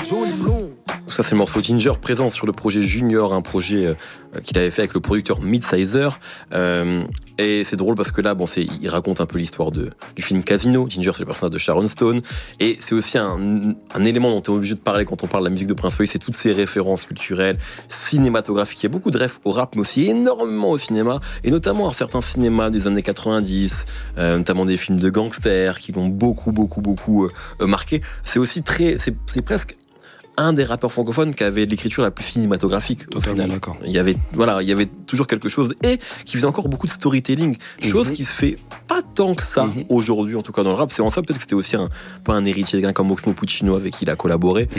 Ça, c'est le morceau Ginger, présent sur le projet Junior, un projet qu'il avait fait avec le producteur Midsizer. Et c'est drôle parce que là, il raconte un peu l'histoire du film Casino. Ginger, c'est le personnage de Sharon Stone. Et c'est aussi un élément dont on est obligé de parler quand on parle de la musique de Prince Wally, c'est toutes ces références culturelles, cinématographiques. Il y a beaucoup de refs au rap, mais aussi énormément au cinéma, et notamment à certains cinémas des années 90, notamment des films de gangsters qui l'ont beaucoup marqué. C'est aussi c'est presque un des rappeurs francophones qui avait l'écriture la plus cinématographique. Totalement d'accord. Il y avait toujours quelque chose, et qui faisait encore beaucoup de storytelling, chose qui se fait pas tant que ça aujourd'hui, en tout cas dans le rap. C'est en ça peut-être que c'était aussi un peu un héritier, quelqu'un comme Oxmo Puccino avec qui il a collaboré.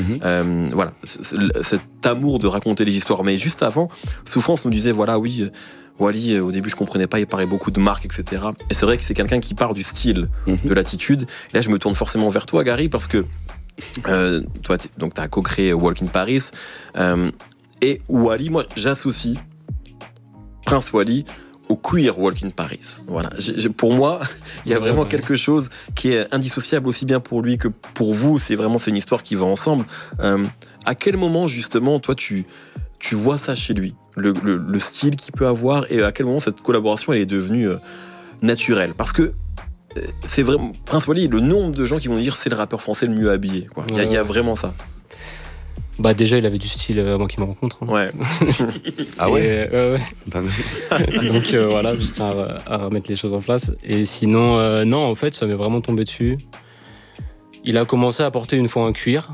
Cet amour de raconter les histoires. Mais juste avant, Souffrance nous disait Wally, au début je comprenais pas, il parlait beaucoup de marques, etc. Et c'est vrai que c'est quelqu'un qui part du style, de l'attitude. Et là je me tourne forcément vers toi, Gary, parce que toi, tu as co-créé Walk in Paris, et Wally, moi j'associe Prince Wally au queer Walk in Paris. Voilà. Pour moi, il y a vraiment quelque chose qui est indissociable aussi bien pour lui que pour vous. C'est une histoire qui va ensemble. À quel moment justement, toi, tu vois ça chez lui, le style qu'il peut avoir, et à quel moment cette collaboration elle est devenue naturelle? Parce que c'est vraiment Prince Wally, le nombre de gens qui vont dire c'est le rappeur français le mieux habillé, quoi. Il y a vraiment ça. Bah déjà il avait du style avant qu'il me rencontre. Ouais. Ah ouais. Ouais. Donc voilà, je tiens à remettre les choses en place. Et sinon, non, en fait, ça m'est vraiment tombé dessus. Il a commencé à porter une fois un cuir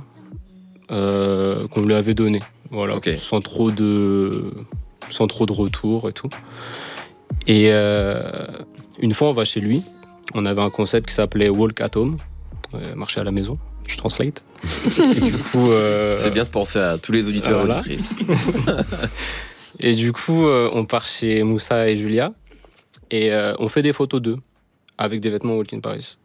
qu'on lui avait donné. Voilà. Okay. Sans trop de retour et tout. Et une fois, on va chez lui. On avait un concept qui s'appelait Walk at Home, marcher à la maison, je translate. Et du coup, c'est bien de penser à tous les auditeurs et auditrices. Et du coup, on part chez Moussa et Julia, et on fait des photos d'eux, avec des vêtements Walk in Paris.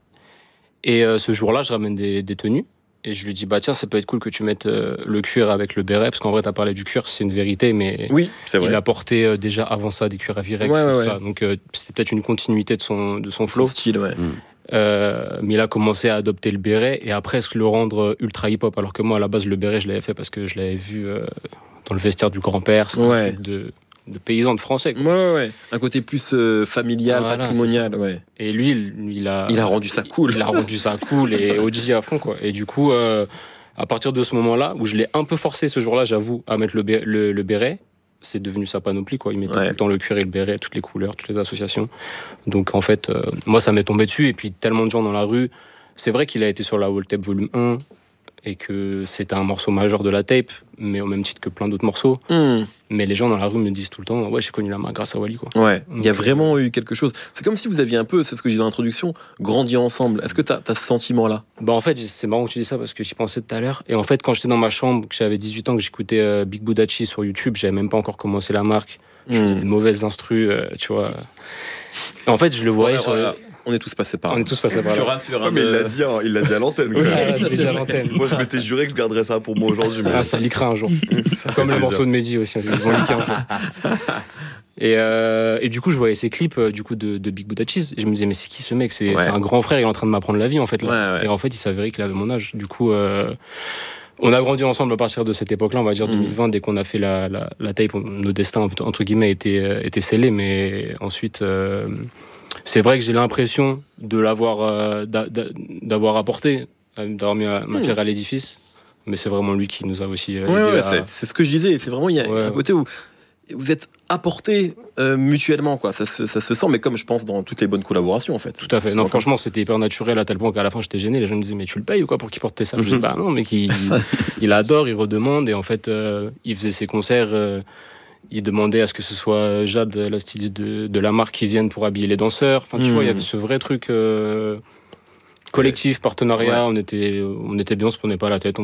Et ce jour-là, je ramène des tenues, et je lui dis, tiens, ça peut être cool que tu mettes le cuir avec le béret, parce qu'en vrai, t'as parlé du cuir, c'est une vérité, mais oui, c'est vrai. Il a porté déjà avant ça des cuirs à Virex, tout ça. Donc c'était peut-être une continuité de son flow. Son style, ouais. Mais il a commencé à adopter le béret, et après, le rendre ultra hip-hop, alors que moi, à la base, le béret, je l'avais fait parce que je l'avais vu dans le vestiaire du grand-père, c'est un truc de paysan de français, quoi. Ouais. Un côté plus familial, patrimonial, ouais. Et lui, il a rendu ça cool. Il a rendu ça cool et OG à fond, quoi. Et du coup, à partir de ce moment-là, où je l'ai un peu forcé ce jour-là, j'avoue, à mettre le béret, c'est devenu sa panoplie, quoi. Il mettait tout le temps le cuir et le béret, toutes les couleurs, toutes les associations. Donc en fait, moi, ça m'est tombé dessus. Et puis tellement de gens dans la rue. C'est vrai qu'il a été sur la Wall Tape Volume 1 et que c'était un morceau majeur de la tape, mais au même titre que plein d'autres morceaux. Mais les gens dans la rue me disent tout le temps, ouais, j'ai connu la main grâce à Wally, quoi. Ouais, il y a vraiment eu quelque chose. C'est comme si vous aviez un peu, c'est ce que j'ai dit dans l'introduction, grandi ensemble. Est-ce que t'as ce sentiment-là? En fait, c'est marrant que tu dis ça parce que j'y pensais tout à l'heure. Et en fait, quand j'étais dans ma chambre, que j'avais 18 ans, que j'écoutais Big Budachi sur YouTube, j'avais même pas encore commencé la marque. Je faisais des mauvaises instrus, tu vois. Et en fait, je le voyais sur On est tous passés par là. On est tous passés par là. Je te rassure. Mais il l'a dit à l'antenne. Je l'ai dit à l'antenne. Moi, je m'étais juré que je garderais ça pour moi aujourd'hui. Mais... ça leakera un jour. Comme le morceau de Mehdi aussi. Ils vont leaker un jour. Et du coup, je voyais ces clips de Big Budachi. Et je me disais, mais c'est qui ce mec? C'est un grand frère, il est en train de m'apprendre la vie, en fait. Là. Ouais. Et en fait, il s'avérait qu'il avait mon âge. Du coup, on a grandi ensemble à partir de cette époque-là, on va dire 2020, dès qu'on a fait la tape. Nos destins, entre guillemets, étaient scellés. Mais ensuite... c'est vrai que j'ai l'impression de d'avoir apporté, d'avoir mis ma pierre à l'édifice, mais c'est vraiment lui qui nous a aussi aidé. C'est ce que je disais, c'est vraiment, il y a un côté où vous êtes apportés mutuellement, quoi. Ça se sent, mais comme je pense dans toutes les bonnes collaborations, en fait. Tout à fait. Non, franchement, c'était hyper naturel à tel point qu'à la fin, j'étais gêné. Les gens me disaient, mais tu le payes ou quoi pour qu'il porte tes sables? Je dis, non, mais il adore, il redemande, et en fait, il faisait ses concerts. Il demandait à ce que ce soit Jade, la styliste de la marque, qui vienne pour habiller les danseurs. Enfin, tu vois, il y avait ce vrai truc collectif, partenariat. On était bien, on se prenait pas la tête, on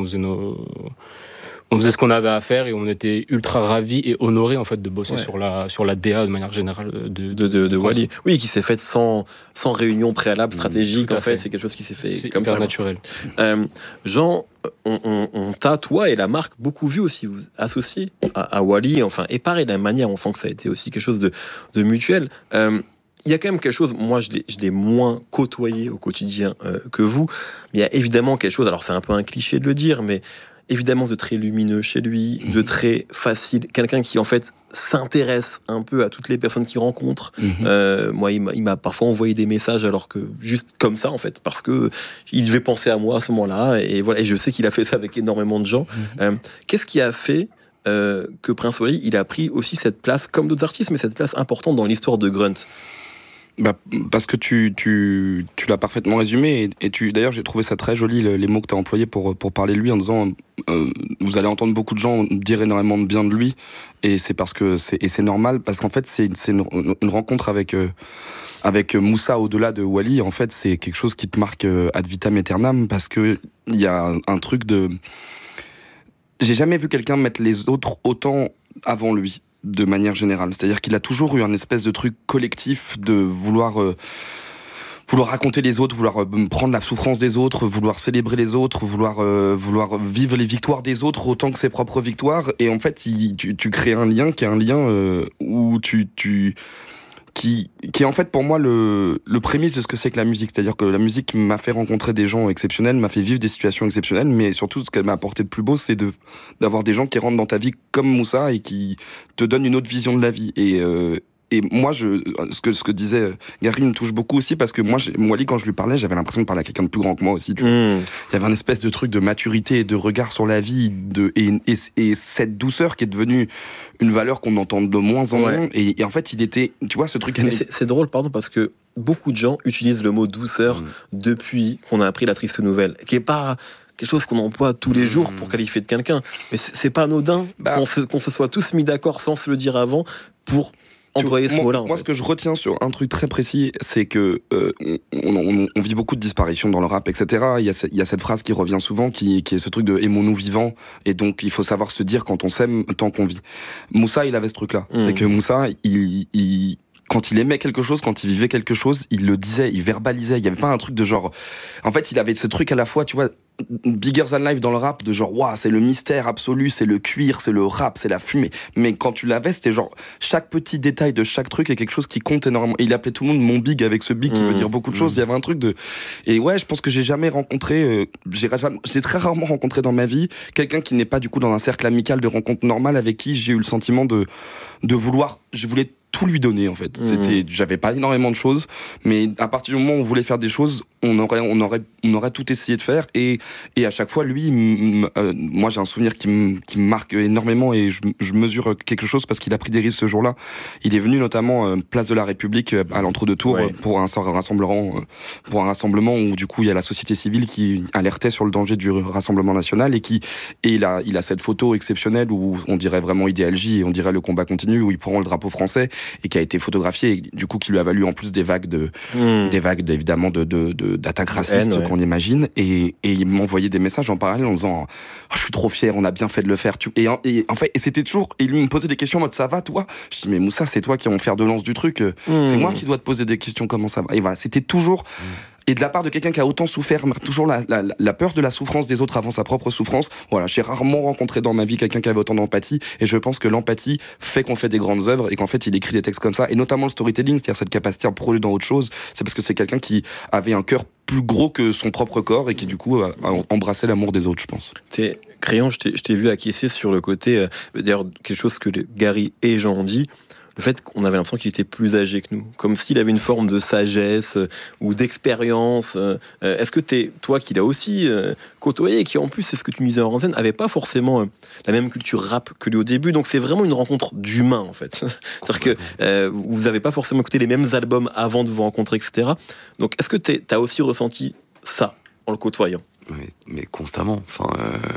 faisait ce qu'on avait à faire, et on était ultra ravis et honorés, en fait, de bosser sur la DA de manière générale de Wally. Oui, qui s'est faite sans réunion préalable stratégique, en fait. C'est quelque chose qui s'est fait comme ça. Naturel. Jean, on t'a, toi et la marque, beaucoup vu aussi vous associer à Wally, enfin, et pareil, de la manière, on sent que ça a été aussi quelque chose de mutuel. Il y a quand même quelque chose, moi je l'ai moins côtoyé au quotidien que vous, mais il y a évidemment quelque chose, alors c'est un peu un cliché de le dire, mais évidemment de très lumineux chez lui, de très facile, quelqu'un qui en fait s'intéresse un peu à toutes les personnes qu'il rencontre. Moi, il m'a parfois envoyé des messages alors que juste comme ça en fait, parce que il devait penser à moi à ce moment-là, et voilà. Et je sais qu'il a fait ça avec énormément de gens. Qu'est-ce qui a fait que Prince Wally, il a pris aussi cette place, comme d'autres artistes, mais cette place importante dans l'histoire de Grunt? Parce que tu l'as parfaitement résumé, et d'ailleurs j'ai trouvé ça très joli, les mots que tu as employés pour parler de lui, en disant vous allez entendre beaucoup de gens dire énormément de bien de lui, et c'est parce que c'est normal, parce qu'en fait c'est une rencontre avec Moussa au-delà de Wally. En fait c'est quelque chose qui te marque ad vitam aeternam, parce que il y a un truc de... J'ai jamais vu quelqu'un mettre les autres autant avant lui, de manière générale. C'est-à-dire qu'il a toujours eu un espèce de truc collectif de vouloir raconter les autres, vouloir prendre la souffrance des autres, vouloir célébrer les autres, vouloir vivre les victoires des autres autant que ses propres victoires. Et en fait, tu crées un lien qui est un lien où qui est en fait pour moi le prémisse de ce que c'est que la musique. C'est-à-dire que la musique m'a fait rencontrer des gens exceptionnels, m'a fait vivre des situations exceptionnelles, mais surtout ce qu'elle m'a apporté de plus beau, c'est d'avoir des gens qui rentrent dans ta vie comme Moussa et qui te donnent une autre vision de la vie. Et moi, ce que disait Gary me touche beaucoup aussi, parce que moi, Wally, quand je lui parlais, j'avais l'impression de parler à quelqu'un de plus grand que moi aussi. Il y avait un espèce de truc de maturité et de regard sur la vie, et cette douceur qui est devenue une valeur qu'on entend de moins en moins. Et en fait, il était, tu vois, ce truc... C'est drôle, pardon, parce que beaucoup de gens utilisent le mot douceur depuis qu'on a appris la triste nouvelle, qui est pas... quelque chose qu'on emploie tous les jours pour qualifier de quelqu'un. Mais c'est pas anodin qu'on se soit tous mis d'accord sans se le dire avant pour employer ce mot-là. Moi, ce que je retiens sur un truc très précis, c'est que on vit beaucoup de disparitions dans le rap, etc. Il y a cette phrase qui revient souvent, qui est ce truc de « aimons-nous vivants », et donc il faut savoir se dire quand on s'aime tant qu'on vit. Moussa, il avait ce truc-là. C'est que Moussa, quand il aimait quelque chose, quand il vivait quelque chose, il le disait, il verbalisait. Il y avait pas un truc de genre... En fait, il avait ce truc à la fois, tu vois, bigger than life dans le rap, de genre, waouh, c'est le mystère absolu, c'est le cuir, c'est le rap, c'est la fumée. Mais quand tu l'avais, c'était genre, chaque petit détail de chaque truc est quelque chose qui compte énormément. Et il appelait tout le monde mon big, avec ce big qui veut dire beaucoup de choses. Il y avait un truc de... Et ouais, je pense que j'ai jamais rencontré... j'ai très rarement rencontré dans ma vie quelqu'un qui n'est pas du coup dans un cercle amical de rencontres normales, avec qui j'ai eu le sentiment de vouloir... Je voulais tout lui donner, en fait. J'avais pas énormément de choses, mais à partir du moment où on voulait faire des choses, on aurait tout essayé de faire, et à chaque fois, lui, moi j'ai un souvenir qui me marque énormément, et je mesure quelque chose parce qu'il a pris des risques ce jour-là. Il est venu notamment place de la République à l'entre-deux-tours pour un rassemblement où du coup il y a la société civile qui alertait sur le danger du Rassemblement national, et il a cette photo exceptionnelle où on dirait vraiment Idéal J, et on dirait le combat continue, où il prend le drapeau français et qui a été photographié, et du coup qui lui a valu en plus des vagues évidemment d'attaques racistes qu'on imagine, et il m'envoyait des messages en parallèle en disant je suis trop fier, on a bien fait de le faire, et en fait, et c'était toujours, et lui me posait des questions en mode ça va toi, je dis mais Moussa, c'est toi qui es en fer de lance du truc, c'est moi qui dois te poser des questions, comment ça va, et voilà, c'était toujours... Et de la part de quelqu'un qui a autant souffert, toujours la peur de la souffrance des autres avant sa propre souffrance. Voilà, j'ai rarement rencontré dans ma vie quelqu'un qui avait autant d'empathie, et je pense que l'empathie fait qu'on fait des grandes œuvres, et qu'en fait il écrit des textes comme ça, et notamment le storytelling, c'est-à-dire cette capacité à projeter dans autre chose. C'est parce que c'est quelqu'un qui avait un cœur plus gros que son propre corps, et qui du coup a embrassé l'amour des autres, je pense. Crayon, je t'ai vu acquiescer sur le côté, d'ailleurs quelque chose que Gary et Jean ont dit, le fait qu'on avait l'impression qu'il était plus âgé que nous, comme s'il avait une forme de sagesse ou d'expérience. Est-ce que toi qui l'as aussi côtoyé, et qui en plus, c'est ce que tu me disais en antenne, avait pas forcément la même culture rap que lui au début, donc c'est vraiment une rencontre d'humains en fait. C'est-à-dire que vous n'avez pas forcément écouté les mêmes albums avant de vous rencontrer, etc. Donc est-ce que t'as aussi ressenti ça en le côtoyant? Mais constamment, enfin...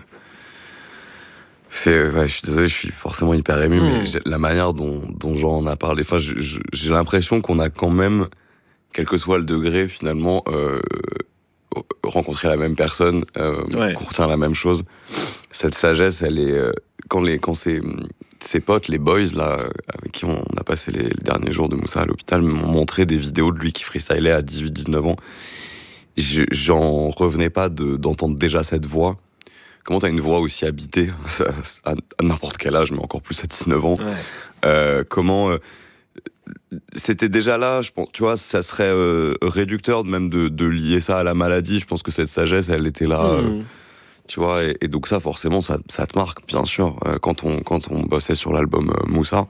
je suis désolé, je suis forcément hyper ému, mais la manière dont Jean en a parlé, enfin, j'ai l'impression qu'on a quand même, quel que soit le degré, finalement, rencontré la même personne, qu'on retient la même chose. Cette sagesse, elle est... quand ses potes, les boys, là, avec qui on a passé les derniers jours de Moussa à l'hôpital, m'ont montré des vidéos de lui qui freestylait à 18-19 ans. J'en revenais pas d'entendre déjà cette voix. Comment t'as une voix aussi habitée à n'importe quel âge, mais encore plus à 19 ans. Comment c'était déjà là, je pense, tu vois, ça serait réducteur même de lier ça à la maladie. Je pense que cette sagesse, elle était là Tu vois, et donc ça, forcément, ça te marque, bien sûr. Quand on bossait sur l'album Moussa,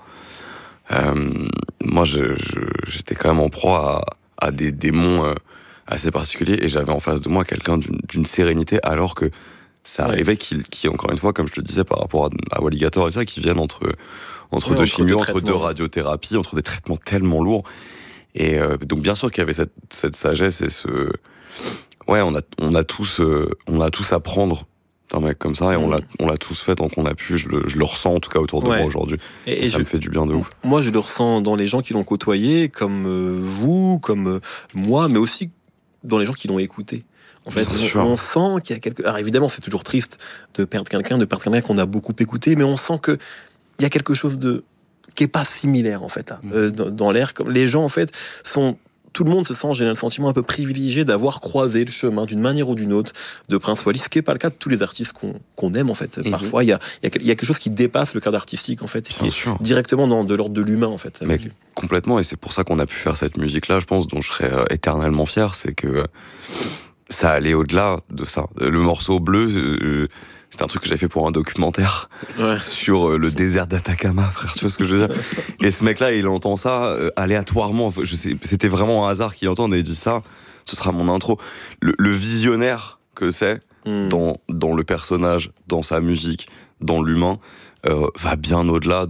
moi, j'étais quand même en proie à des démons assez particuliers, et j'avais en face de moi quelqu'un d'une sérénité, alors que ça arrivait qui, encore une fois, comme je te le disais par rapport à Walligator et ça, qui viennent entre deux chimios, entre deux radiothérapies, entre des traitements tellement lourds. Et donc, bien sûr qu'il y avait cette sagesse et ce... Ouais, on a tous à prendre d'un mec comme ça, et on l'a tous fait tant qu'on a pu. Je le ressens en tout cas autour de moi aujourd'hui. Et ça me fait du bien de ouf. Moi, je le ressens dans les gens qui l'ont côtoyé, comme vous, comme moi, mais aussi dans les gens qui l'ont écouté. En fait, on sent qu'il y a quelque... Alors évidemment, c'est toujours triste de perdre quelqu'un qu'on a beaucoup écouté, mais on sent qu'il y a quelque chose qui est pas similaire, en fait, là, dans l'air. Les gens, en fait, tout le monde se sent, j'ai le sentiment, un peu privilégié d'avoir croisé le chemin d'une manière ou d'une autre de Prince Wally, ce qui n'est pas le cas de tous les artistes qu'on aime, en fait. Parfois, il y a quelque chose qui dépasse le cadre artistique, en fait, qui est directement de l'ordre de l'humain, en fait. Mais complètement, et c'est pour ça qu'on a pu faire cette musique-là, je pense, dont je serais éternellement fier, c'est que ça allait au-delà de ça. Le morceau bleu... C'était un truc que j'avais fait pour un documentaire sur le désert d'Atacama, frère, tu vois ce que je veux dire. Et ce mec-là, il entend ça aléatoirement. C'était vraiment un hasard qu'il entende, et il dit ça, ce sera mon intro. Le visionnaire que c'est dans le personnage, dans sa musique, dans l'humain, va bien au-delà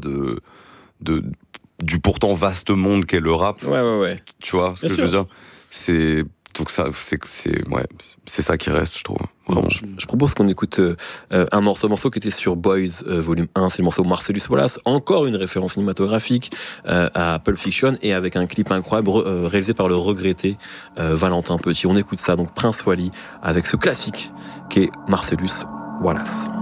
du pourtant vaste monde qu'est le rap. Ouais. Tu vois ce que je veux dire. Donc ça, c'est ça qui reste, je trouve. Je propose qu'on écoute un morceau qui était sur Boys volume 1, c'est le morceau Marcellus Wallace, encore une référence cinématographique à Pulp Fiction, et avec un clip incroyable réalisé par le regretté Valentin Petit. On écoute ça, donc Prince Wally, avec ce classique qui est Marcellus Wallace.